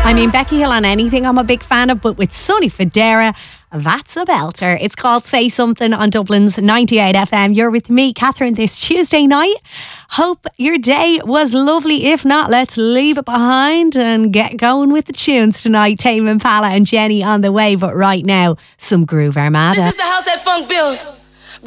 I mean, Becky Hill on anything I'm a big fan of, but with Sonny Fodera, that's a belter. It's called Say Something on Dublin's 98 FM. You're with me, Catherine, this Tuesday night. Hope your day was lovely. If not, let's leave it behind and get going with the tunes tonight. Tame Impala and Jenny on the way, but right now, some Groove Armada. This is the house that funk built.